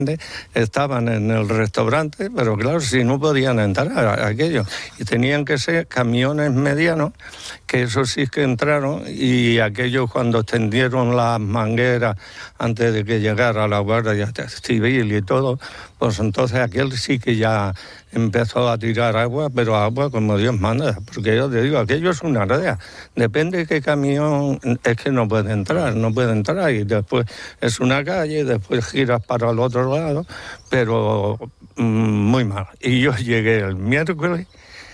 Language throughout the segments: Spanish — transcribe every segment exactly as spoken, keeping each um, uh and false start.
estaban en el restaurante, pero claro, si no podían entrar a aquello. Y tenían que ser camiones medianos, que eso sí que entraron, y aquellos cuando extendieron las mangueras antes de que llegara la Guardia Civil y todo, pues entonces aquel sí que ya empezó a tirar agua, pero agua como Dios manda, porque yo te digo, aquello es una aldea. Depende de qué camión, es que no puede entrar, no puede entrar, y después es una calle, después giras para el otro lado, pero mmm, muy mal. Y yo llegué el miércoles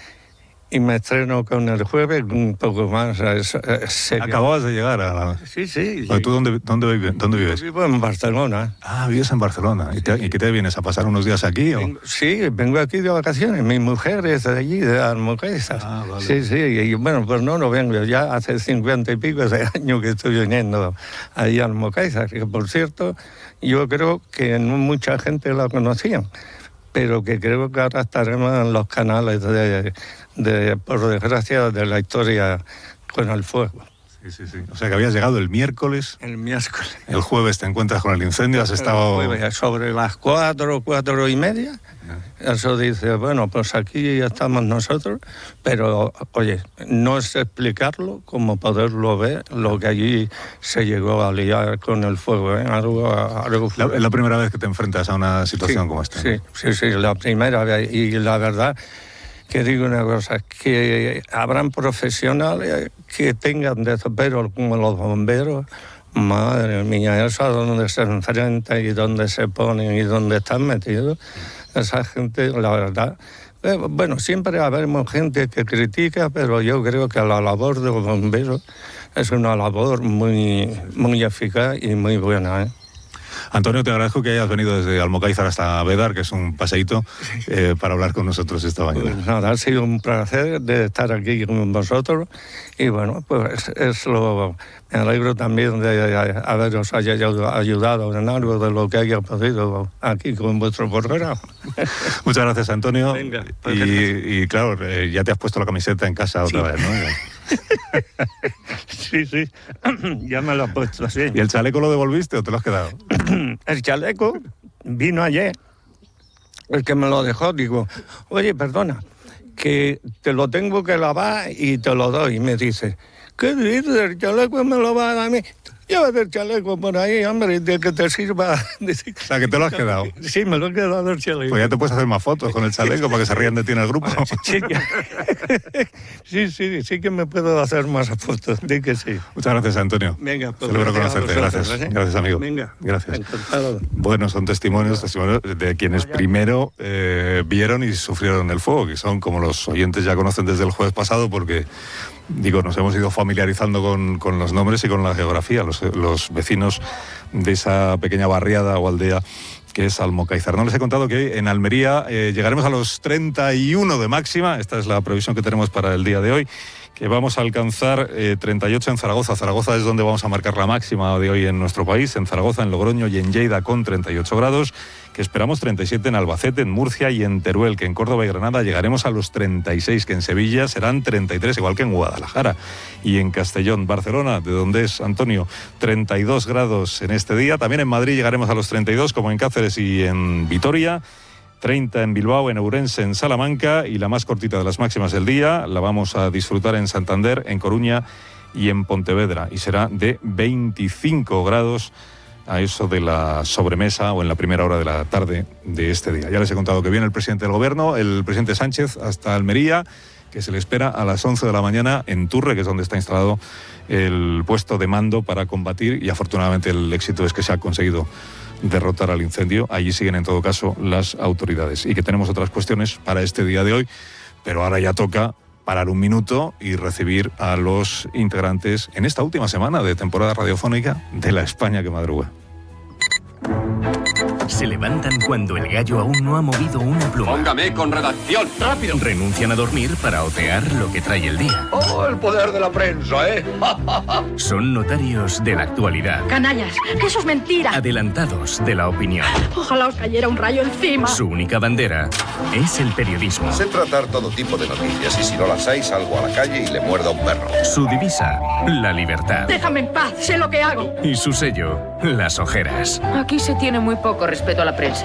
y me estreno con el jueves un poco más. Es, es Acababas de llegar a la... Sí, sí. ¿Tú dónde, dónde, vives? ¿Dónde vives? Yo vivo en Barcelona. Ah, vives en Barcelona. ¿Y, te, ¿Y qué te vienes a pasar unos días aquí? ¿O? Vengo, sí, vengo aquí de vacaciones. Mi mujer es de allí, de Almocáizar. Ah, vale. Sí, sí. Y bueno, pues no, no vengo. Ya hace cincuenta y pico de años que estoy viniendo allí a Almocáizar. Que por cierto, yo creo que no mucha gente la conocía, pero que creo que ahora estaremos en los canales de, de, por desgracia, de la historia con el fuego. Sí, sí, sí. O sea que habías llegado el miércoles. El miércoles. El jueves te encuentras con el incendio, has estado... El jueves, sobre las cuatro, cuatro y media. Eso dice, bueno, pues aquí estamos nosotros, pero, oye, no es explicarlo como poderlo ver, lo que allí se llegó a liar con el fuego, ¿eh? Algo, algo la, ¿Es la primera vez que te enfrentas a una situación sí, como esta? Sí, sí, sí, la primera vez. Y la verdad, que digo una cosa, que habrán profesionales que tengan de pero como los bomberos. Madre mía, eso a donde se enfrentan y donde se ponen y donde están metidos, esa gente, la verdad, eh, bueno, siempre habremos gente que critica, pero yo creo que la labor de los bomberos es una labor muy, muy eficaz y muy buena, ¿eh? Antonio, te agradezco que hayas venido desde Almocáizar hasta Bédar, que es un paseíto, eh, para hablar con nosotros esta mañana. Pues nada, ha sido un placer de estar aquí con vosotros y bueno, pues es lo... Me alegro también de haberos ayudado en algo de lo que haya podido aquí con vuestro programa. Muchas gracias, Antonio. Venga, y, y claro, eh, ya te has puesto la camiseta en casa otra sí. vez, ¿no? Sí, sí, ya me lo he puesto, sí. ¿Y el chaleco lo devolviste o te lo has quedado? El chaleco vino ayer, el que me lo dejó, digo, oye, perdona, que te lo tengo que lavar y te lo doy. Y me dice, ¿qué dices? El chaleco me lo va a dar a mí. Llévate el chaleco por ahí, hombre, de que te sirva. O sea, que te lo has quedado. Sí, me lo he quedado el chaleco. Pues ya te puedes hacer más fotos con el chaleco para que se rían de ti en el grupo. Sí, sí, sí, sí que me puedo hacer más fotos, di que sí. Muchas gracias, Antonio. Venga, pues celebro conocerte, gracias. ¿eh? Gracias, amigo. Venga, gracias. Encantado. Bueno, son testimonios, testimonios de quienes primero eh, vieron y sufrieron el fuego, que son como los oyentes ya conocen desde el jueves pasado, porque... Digo, nos hemos ido familiarizando con, con los nombres y con la geografía, los, los vecinos de esa pequeña barriada o aldea que es Almocáizar. No les he contado que en Almería eh, llegaremos a los treinta y uno de máxima, esta es la previsión que tenemos para el día de hoy, que vamos a alcanzar eh, treinta y ocho en Zaragoza. Zaragoza es donde vamos a marcar la máxima de hoy en nuestro país, en Zaragoza, en Logroño y en Lleida con treinta y ocho grados, que esperamos treinta y siete en Albacete, en Murcia y en Teruel, que en Córdoba y Granada llegaremos a los treinta y seis, que en Sevilla serán treinta y tres, igual que en Guadalajara, y en Castellón, Barcelona, de donde es Antonio, treinta y dos grados en este día. También en Madrid llegaremos a los treinta y dos, como en Cáceres y en Vitoria, treinta en Bilbao, en Ourense, en Salamanca, y la más cortita de las máximas del día la vamos a disfrutar en Santander, en Coruña y en Pontevedra, y será de veinticinco grados a eso de la sobremesa o en la primera hora de la tarde de este día. Ya les he contado que viene el presidente del gobierno, el presidente Sánchez, hasta Almería, que se le espera a las once de la mañana en Turre, que es donde está instalado el puesto de mando para combatir, y afortunadamente el éxito es que se ha conseguido derrotar al incendio. Allí siguen en todo caso las autoridades, y que tenemos otras cuestiones para este día de hoy, pero ahora ya toca parar un minuto y recibir a los integrantes en esta última semana de temporada radiofónica de La España que madruga. Se levantan cuando el gallo aún no ha movido una pluma. Póngame con redacción, rápido. Renuncian a dormir para otear lo que trae el día. ¡Oh, el poder de la prensa, eh! Son notarios de la actualidad. Canallas, que eso es mentira. Adelantados de la opinión. Ojalá os cayera un rayo encima. Su única bandera es el periodismo. Sé tratar todo tipo de noticias y si no las hay salgo a la calle y le muerdo a un perro. Su divisa, la libertad. Déjame en paz, sé lo que hago. Y su sello, las ojeras. Aquí se tiene muy poco respeto a la prensa.